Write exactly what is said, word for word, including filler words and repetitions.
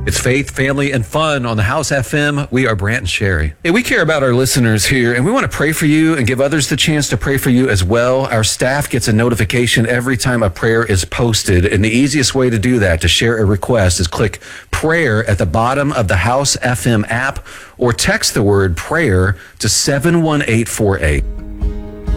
It's faith, family, and fun on the House F M. We are Brant and Sherry. Hey, we care about our listeners here, and we want to pray for you and give others the chance to pray for you as well. Our staff gets a notification every time a prayer is posted, and the easiest way to do that, to share a request, is click prayer at the bottom of the House F M app or text the word prayer to seven one eight four eight.